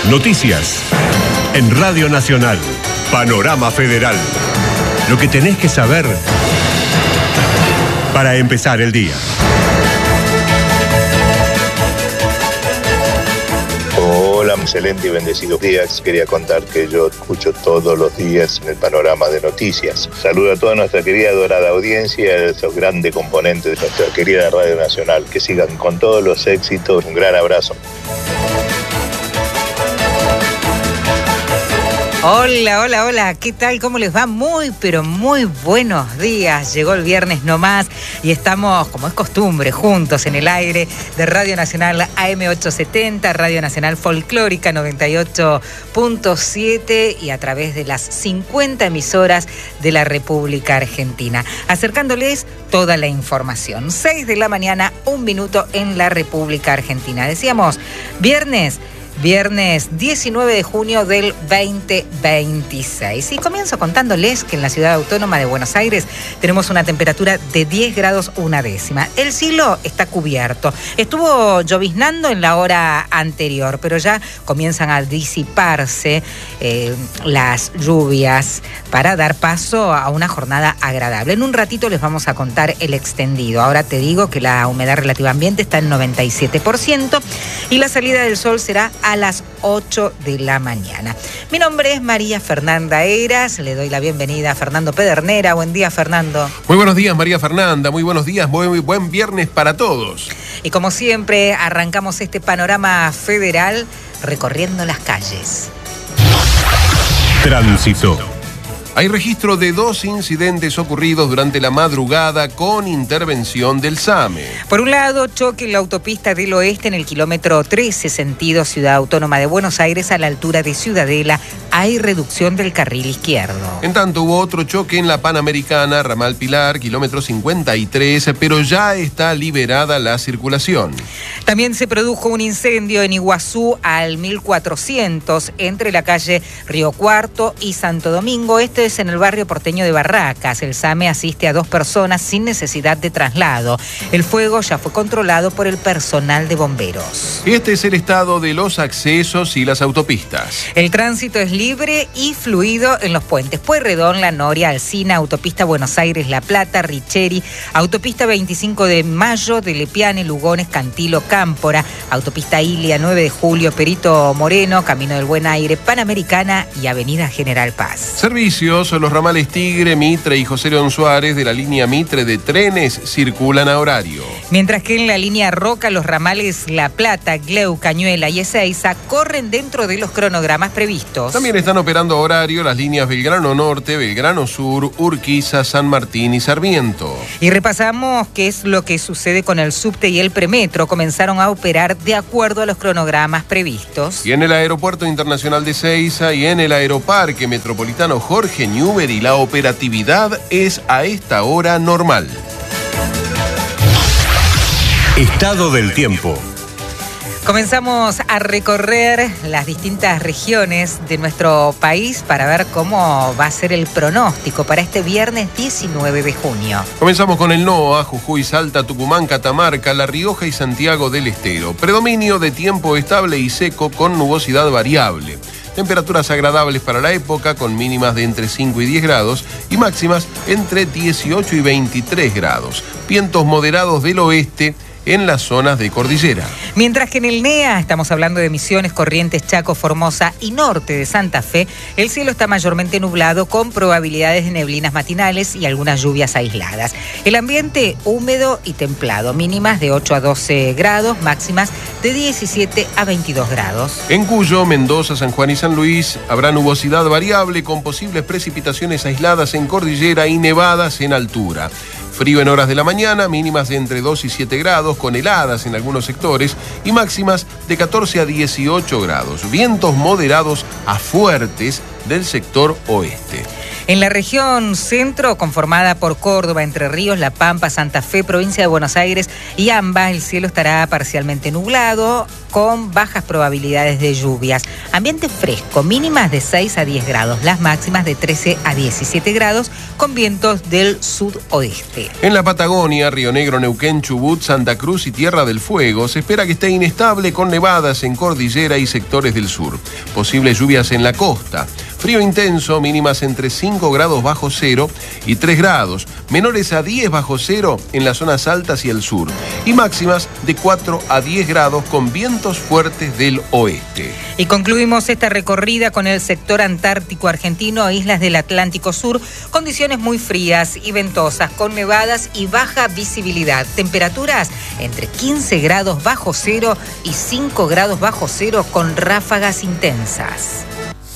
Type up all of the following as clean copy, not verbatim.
Noticias. En Radio Nacional. Panorama Federal. Lo que tenés que saber para empezar el día. Hola, excelente y bendecidos días. Quería contar que yo escucho todos los días en el Panorama de Noticias. Saludo a toda nuestra querida dorada audiencia, a esos grandes componentes de nuestra querida Radio Nacional. Que sigan con todos los éxitos. Un gran abrazo. Hola, ¿qué tal? ¿Cómo les va? Muy, pero muy buenos días. Llegó el viernes nomás y estamos, como es costumbre, juntos en el aire de Radio Nacional AM870, Radio Nacional Folclórica 98.7 y a través de las 50 emisoras de la República Argentina, acercándoles toda la información. 6 de la mañana, 1 minuto en la República Argentina. Decíamos, viernes 19 de junio del 2026. Y comienzo contándoles que en la ciudad autónoma de Buenos Aires tenemos una temperatura de 10 grados 1 décima. El cielo está cubierto. Estuvo lloviznando en la hora anterior, pero ya comienzan a disiparse las lluvias para dar paso a una jornada agradable. En un ratito les vamos a contar el extendido. Ahora te digo que la humedad relativa ambiente está en 97% y la salida del sol será a las 8 de la mañana. Mi nombre es María Fernanda Eras, le doy la bienvenida a Fernando Pedernera. Buen día, Fernando. Muy buenos días, María Fernanda, muy buenos días, muy buen viernes para todos. Y como siempre, arrancamos este panorama federal recorriendo las calles. Tránsito. Hay registro de 2 incidentes ocurridos durante la madrugada con intervención del SAME. Por un lado, choque en la autopista del Oeste en el kilómetro 13, sentido Ciudad Autónoma de Buenos Aires, a la altura de Ciudadela. Hay reducción del carril izquierdo. En tanto, hubo otro choque en la Panamericana, Ramal Pilar, kilómetro 53, pero ya está liberada la circulación. También se produjo un incendio en Iguazú al 1400, entre la calle Río Cuarto y Santo Domingo. Este es en el barrio porteño de Barracas. El SAME asiste a 2 personas sin necesidad de traslado. El fuego ya fue controlado por el personal de bomberos. Este es el estado de los accesos y las autopistas. El tránsito es libre y fluido en los puentes Pueyrredón, La Noria, Alsina, autopista Buenos Aires-La Plata, Richeri, autopista 25 de Mayo, de Lepiane, Lugones, Cantilo, Cámpora, autopista Ilia, 9 de Julio, Perito Moreno, Camino del Buen Aire, Panamericana y Avenida General Paz. Servicios, los ramales Tigre, Mitre y José León Suárez de la línea Mitre de trenes circulan a horario. Mientras que en la línea Roca los ramales La Plata, Gleu, Cañuela y Ezeiza corren dentro de los cronogramas previstos. También están operando a horario las líneas Belgrano Norte, Belgrano Sur, Urquiza, San Martín y Sarmiento. Y repasamos qué es lo que sucede con el subte y el premetro. Comenzaron a operar de acuerdo a los cronogramas previstos. Y en el Aeropuerto Internacional de Ezeiza y en el Aeroparque Metropolitano Jorge Newbery, la operatividad es a esta hora normal. Estado del tiempo. Comenzamos a recorrer las distintas regiones de nuestro país para ver cómo va a ser el pronóstico para este viernes 19 de junio. Comenzamos con el NOA, Jujuy, Salta, Tucumán, Catamarca, La Rioja y Santiago del Estero. Predominio de tiempo estable y seco con nubosidad variable. Temperaturas agradables para la época, con mínimas de entre 5 y 10 grados y máximas entre 18 y 23 grados. Vientos moderados del oeste en las zonas de cordillera. Mientras que en el NEA, estamos hablando de Misiones, Corrientes, Chaco, Formosa y norte de Santa Fe, el cielo está mayormente nublado con probabilidades de neblinas matinales y algunas lluvias aisladas. El ambiente húmedo y templado, mínimas de 8 a 12 grados, máximas de 17 a 22 grados. En Cuyo, Mendoza, San Juan y San Luis habrá nubosidad variable con posibles precipitaciones aisladas en cordillera y nevadas en altura. Frío en horas de la mañana, mínimas de entre 2 y 7 grados, con heladas en algunos sectores y máximas de 14 a 18 grados. Vientos moderados a fuertes del sector oeste. En la región centro, conformada por Córdoba, Entre Ríos, La Pampa, Santa Fe, provincia de Buenos Aires y ambas, el cielo estará parcialmente nublado con bajas probabilidades de lluvias. Ambiente fresco, mínimas de 6 a 10 grados, las máximas de 13 a 17 grados con vientos del sudoeste. En la Patagonia, Río Negro, Neuquén, Chubut, Santa Cruz y Tierra del Fuego, se espera que esté inestable con nevadas en cordillera y sectores del sur. Posibles lluvias en la costa. Frío intenso, mínimas entre 5 grados bajo cero y 3 grados, menores a 10 bajo cero en las zonas altas y el sur, y máximas de 4 a 10 grados con vientos fuertes del oeste. Y concluimos esta recorrida con el sector antártico argentino e islas del Atlántico Sur, condiciones muy frías y ventosas, con nevadas y baja visibilidad. Temperaturas entre 15 grados bajo cero y 5 grados bajo cero con ráfagas intensas.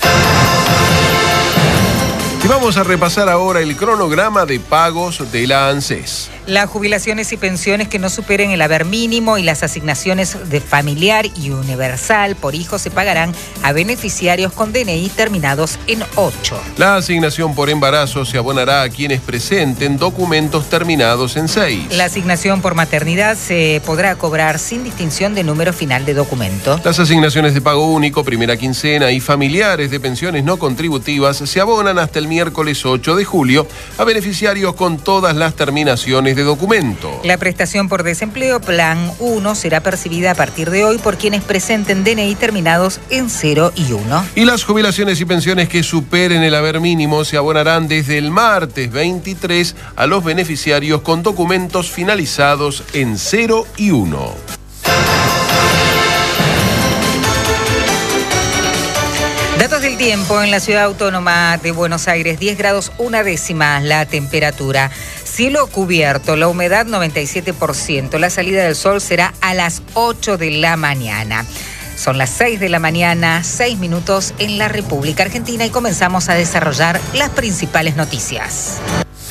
Y vamos a repasar ahora el cronograma de pagos de la ANSES. Las jubilaciones y pensiones que no superen el haber mínimo y las asignaciones de familiar y universal por hijo se pagarán a beneficiarios con DNI terminados en 8. La asignación por embarazo se abonará a quienes presenten documentos terminados en 6. La asignación por maternidad se podrá cobrar sin distinción de número final de documento. Las asignaciones de pago único, primera quincena y familiares de pensiones no contributivas se abonan hasta el miércoles 8 de julio a beneficiarios con todas las terminaciones de documento. La prestación por desempleo Plan 1 será percibida a partir de hoy por quienes presenten DNI terminados en 0 y 1. Y las jubilaciones y pensiones que superen el haber mínimo se abonarán desde el martes 23 a los beneficiarios con documentos finalizados en 0 y 1. Datos del tiempo en la ciudad autónoma de Buenos Aires, 10 grados 1 décima la temperatura. Cielo cubierto, la humedad 97%, la salida del sol será a las 8 de la mañana. Son las 6 de la mañana, 6 minutos en la República Argentina y comenzamos a desarrollar las principales noticias.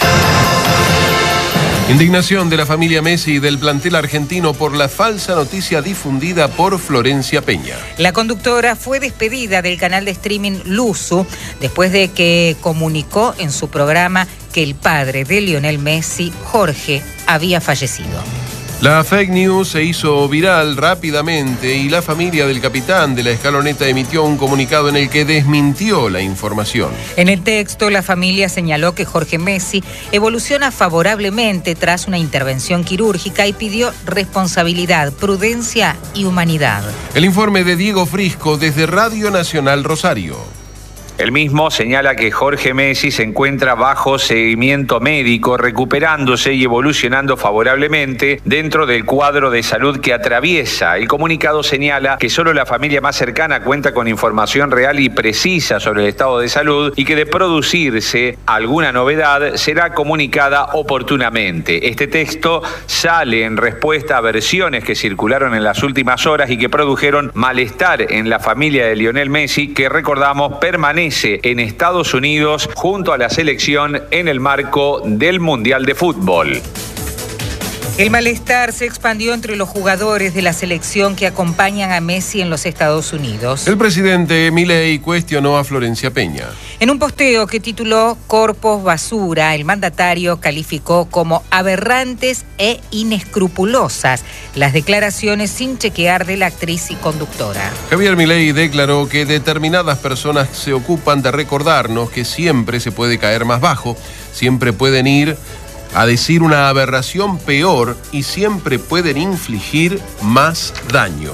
Indignación de la familia Messi y del plantel argentino por la falsa noticia difundida por Florencia Peña. La conductora fue despedida del canal de streaming Luzu después de que comunicó en su programa que el padre de Lionel Messi, Jorge, había fallecido. La fake news se hizo viral rápidamente y la familia del capitán de la escaloneta emitió un comunicado en el que desmintió la información. En el texto, la familia señaló que Jorge Messi evoluciona favorablemente tras una intervención quirúrgica y pidió responsabilidad, prudencia y humanidad. El informe de Diego Frisco desde Radio Nacional Rosario. El mismo señala que Jorge Messi se encuentra bajo seguimiento médico, recuperándose y evolucionando favorablemente dentro del cuadro de salud que atraviesa. El comunicado señala que solo la familia más cercana cuenta con información real y precisa sobre el estado de salud y que de producirse alguna novedad será comunicada oportunamente. Este texto sale en respuesta a versiones que circularon en las últimas horas y que produjeron malestar en la familia de Lionel Messi, que recordamos permanece en Estados Unidos junto a la selección en el marco del Mundial de Fútbol. El malestar se expandió entre los jugadores de la selección que acompañan a Messi en los Estados Unidos. El presidente Milei cuestionó a Florencia Peña. En un posteo que tituló Corpos Basura, el mandatario calificó como aberrantes e inescrupulosas las declaraciones sin chequear de la actriz y conductora. Javier Milei declaró que determinadas personas se ocupan de recordarnos que siempre se puede caer más bajo, siempre pueden ir a decir una aberración peor y siempre pueden infligir más daño.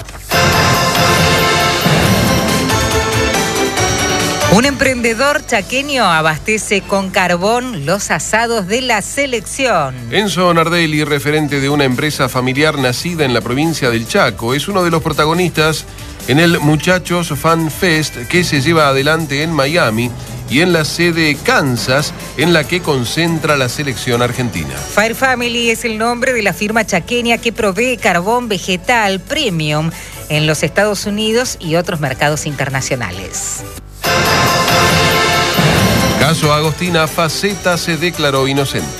Un emprendedor chaqueño abastece con carbón los asados de la selección. Enzo Nardelli, referente de una empresa familiar nacida en la provincia del Chaco, es uno de los protagonistas en el Muchachos Fan Fest que se lleva adelante en Miami y en la sede Kansas, en la que concentra la selección argentina. Fire Family es el nombre de la firma chaqueña que provee carbón vegetal premium en los Estados Unidos y otros mercados internacionales. Caso Agostina Faceta se declaró inocente.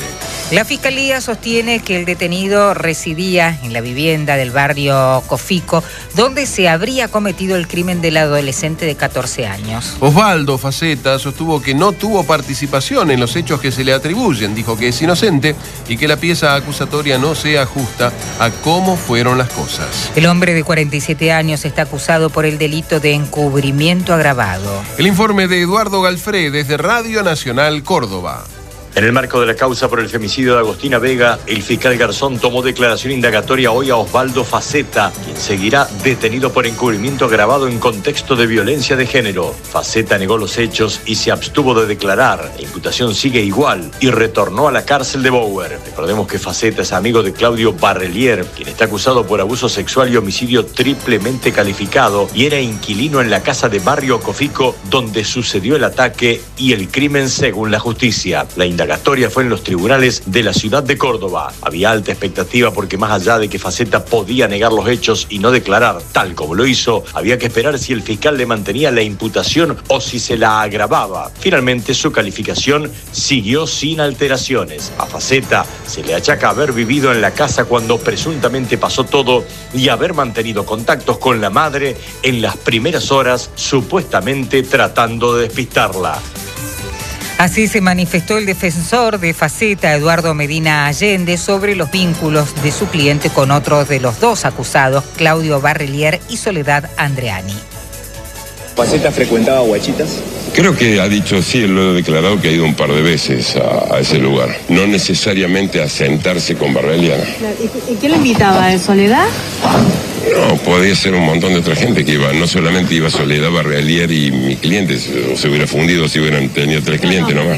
La Fiscalía sostiene que el detenido residía en la vivienda del barrio Cofico, donde se habría cometido el crimen del adolescente de 14 años. Osvaldo Faceta sostuvo que no tuvo participación en los hechos que se le atribuyen. Dijo que es inocente y que la pieza acusatoria no se ajusta a cómo fueron las cosas. El hombre de 47 años está acusado por el delito de encubrimiento agravado. El informe de Eduardo Galfré desde Radio Nacional Córdoba. En el marco de la causa por el femicidio de Agostina Vega, el fiscal Garzón tomó declaración indagatoria hoy a Osvaldo Faceta, quien seguirá detenido por encubrimiento agravado en contexto de violencia de género. Faceta negó los hechos y se abstuvo de declarar. La imputación sigue igual y retornó a la cárcel de Bower. Recordemos que Faceta es amigo de Claudio Barrelier, quien está acusado por abuso sexual y homicidio triplemente calificado y era inquilino en la casa de Barrio Cofico, donde sucedió el ataque y el crimen según la justicia. La indagatoria fue en los tribunales de la ciudad de Córdoba. Había alta expectativa porque más allá de que Faceta podía negar los hechos y no declarar, tal como lo hizo, había que esperar si el fiscal le mantenía la imputación o si se la agravaba. Finalmente su calificación siguió sin alteraciones. A Faceta se le achaca haber vivido en la casa cuando presuntamente pasó todo y haber mantenido contactos con la madre en las primeras horas, supuestamente tratando de despistarla. Así se manifestó el defensor de Faceta, Eduardo Medina Allende, sobre los vínculos de su cliente con otros de los dos acusados, Claudio Barrelier y Soledad Andreani. ¿Faceta frecuentaba Huachitas? Creo que ha dicho, sí, él lo ha declarado que ha ido un par de veces a ese lugar. No necesariamente a sentarse con Barrelier. ¿Y quién le invitaba? ¿De Soledad? No, podía ser un montón de otra gente que iba. No solamente iba Soledad, Barrelier y mi cliente. Se hubiera fundido si hubieran tenido 3 clientes nomás.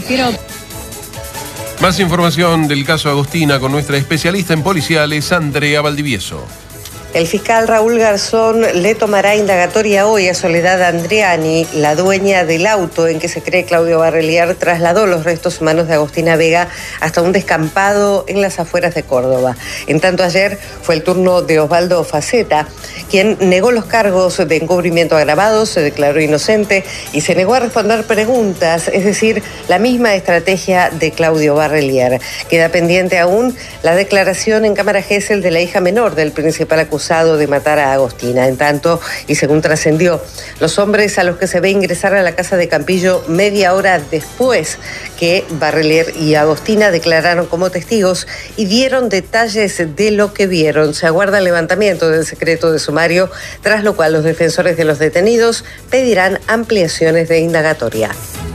Más información del caso Agostina con nuestra especialista en policiales, Andrea Valdivieso. El fiscal Raúl Garzón le tomará indagatoria hoy a Soledad Andreani, la dueña del auto en que se cree Claudio Barrelier trasladó los restos humanos de Agostina Vega hasta un descampado en las afueras de Córdoba. En tanto, ayer fue el turno de Osvaldo Faceta, quien negó los cargos de encubrimiento agravado, se declaró inocente y se negó a responder preguntas, es decir, la misma estrategia de Claudio Barrelier. Queda pendiente aún la declaración en cámara Gesell de la hija menor del principal acusado de matar a Agostina. En tanto, y según trascendió, los hombres a los que se ve ingresar a la casa de Campillo media hora después que Barrelier y Agostina declararon como testigos y dieron detalles de lo que vieron. Se aguarda el levantamiento del secreto de sumario, tras lo cual los defensores de los detenidos pedirán ampliaciones de indagatoria.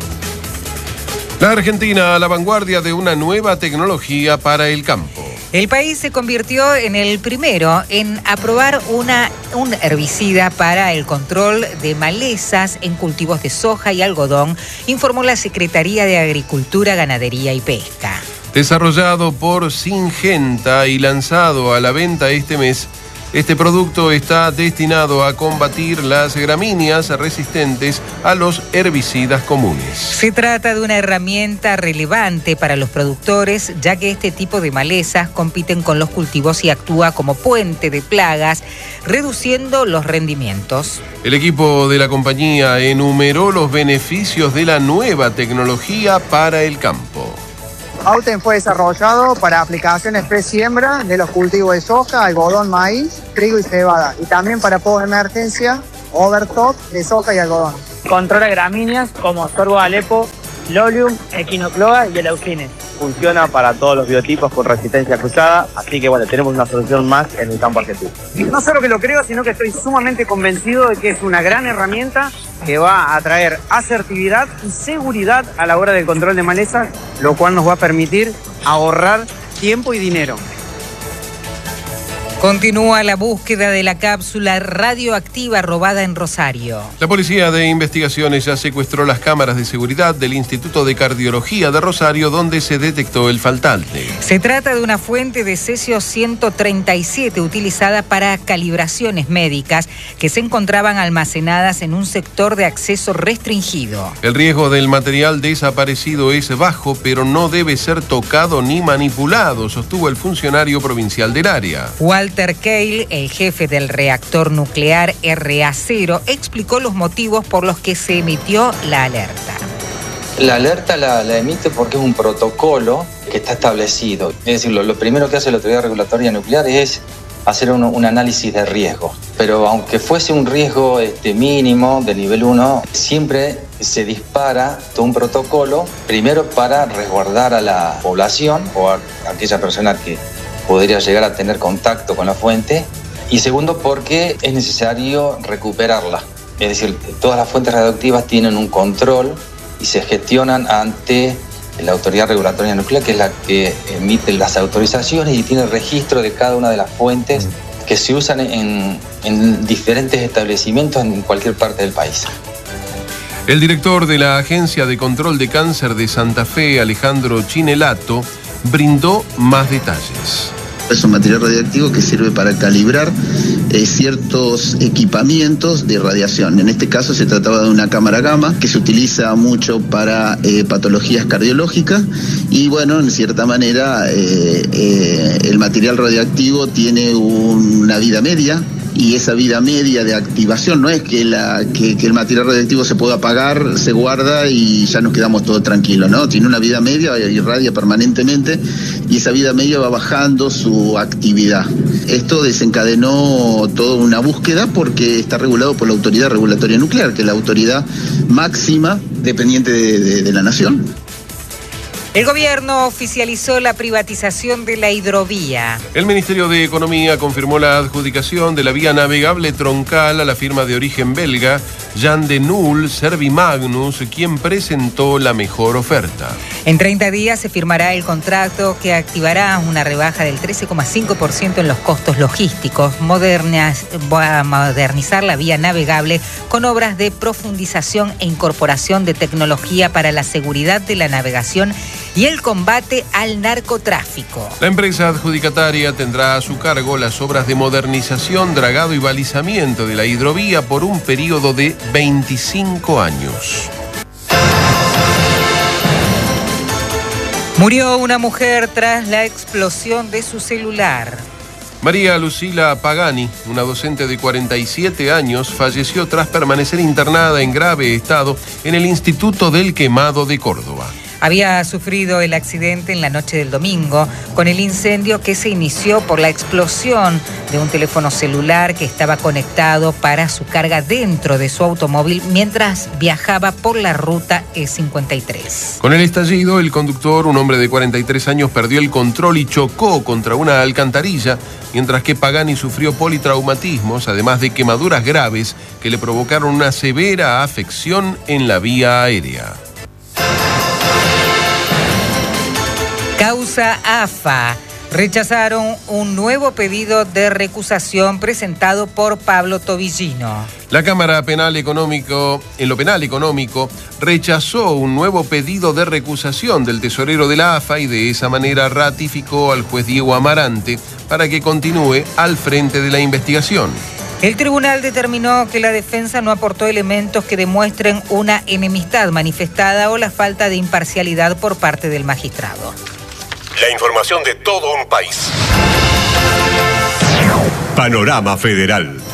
La Argentina a la vanguardia de una nueva tecnología para el campo. El país se convirtió en el primero en aprobar un herbicida para el control de malezas en cultivos de soja y algodón, informó la Secretaría de Agricultura, Ganadería y Pesca. Desarrollado por Syngenta y lanzado a la venta este mes, este producto está destinado a combatir las gramíneas resistentes a los herbicidas comunes. Se trata de una herramienta relevante para los productores, ya que este tipo de malezas compiten con los cultivos y actúa como puente de plagas, reduciendo los rendimientos. El equipo de la compañía enumeró los beneficios de la nueva tecnología para el campo. Auten fue desarrollado para aplicaciones pre-siembra de los cultivos de soja, algodón, maíz, trigo y cebada. Y también para post de emergencia, overtop de soja y algodón. Controla gramíneas como sorgo alepo, lolium, equinocloa y el euclines. Funciona para todos los biotipos con resistencia cruzada, así que bueno, tenemos una solución más en el campo argentino. No solo que lo creo, sino que estoy sumamente convencido de que es una gran herramienta que va a traer asertividad y seguridad a la hora del control de malezas, lo cual nos va a permitir ahorrar tiempo y dinero. Continúa la búsqueda de la cápsula radioactiva robada en Rosario. La Policía de Investigaciones ya secuestró las cámaras de seguridad del Instituto de Cardiología de Rosario, donde se detectó el faltante. Se trata de una fuente de cesio 137 utilizada para calibraciones médicas que se encontraban almacenadas en un sector de acceso restringido. El riesgo del material desaparecido es bajo, pero no debe ser tocado ni manipulado, sostuvo el funcionario provincial del área. Walter Keil, el jefe del reactor nuclear RA0, explicó los motivos por los que se emitió la alerta. La alerta la emite porque es un protocolo que está establecido. Es decir, lo primero que hace la Autoridad Regulatoria Nuclear es hacer un análisis de riesgo. Pero aunque fuese un riesgo mínimo de nivel 1, siempre se dispara todo un protocolo, primero para resguardar a la población o a aquella persona que podría llegar a tener contacto con la fuente, y segundo porque es necesario recuperarla. Es decir, todas las fuentes radioactivas tienen un control y se gestionan ante la Autoridad Regulatoria Nuclear, que es la que emite las autorizaciones y tiene registro de cada una de las fuentes que se usan en diferentes establecimientos en cualquier parte del país. El director de la Agencia de Control de Cáncer de Santa Fe, Alejandro Chinelato, brindó más detalles. Es un material radioactivo que sirve para calibrar ciertos equipamientos de radiación. En este caso se trataba de una cámara gamma que se utiliza mucho para patologías cardiológicas y bueno, en cierta manera el material radioactivo tiene una vida media. Y esa vida media de activación no es que el material radioactivo se pueda apagar, se guarda y ya nos quedamos todos tranquilos, ¿no? Tiene una vida media, irradia permanentemente y esa vida media va bajando su actividad. Esto desencadenó toda una búsqueda porque está regulado por la Autoridad Regulatoria Nuclear, que es la autoridad máxima dependiente de la nación. El gobierno oficializó la privatización de la hidrovía. El Ministerio de Economía confirmó la adjudicación de la vía navegable troncal a la firma de origen belga Jan de Null Servimagnus, quien presentó la mejor oferta. En 30 días se firmará el contrato que activará una rebaja del 13,5% en los costos logísticos. Va a modernizar la vía navegable con obras de profundización e incorporación de tecnología para la seguridad de la navegación y el combate al narcotráfico. La empresa adjudicataria tendrá a su cargo las obras de modernización, dragado y balizamiento de la hidrovía por un periodo de 25 años. Murió una mujer tras la explosión de su celular. María Lucila Pagani, una docente de 47 años, falleció tras permanecer internada en grave estado en el Instituto del Quemado de Córdoba. Había sufrido el accidente en la noche del domingo con el incendio que se inició por la explosión de un teléfono celular que estaba conectado para su carga dentro de su automóvil mientras viajaba por la ruta E53. Con el estallido, el conductor, un hombre de 43 años, perdió el control y chocó contra una alcantarilla, mientras que Pagani sufrió politraumatismos, además de quemaduras graves que le provocaron una severa afección en la vía aérea. Causa AFA. Rechazaron un nuevo pedido de recusación presentado por Pablo Tobillino. La Cámara Penal Económico, en lo penal económico, rechazó un nuevo pedido de recusación del tesorero de la AFA y de esa manera ratificó al juez Diego Amarante para que continúe al frente de la investigación. El tribunal determinó que la defensa no aportó elementos que demuestren una enemistad manifestada o la falta de imparcialidad por parte del magistrado. La información de todo un país. Panorama Federal.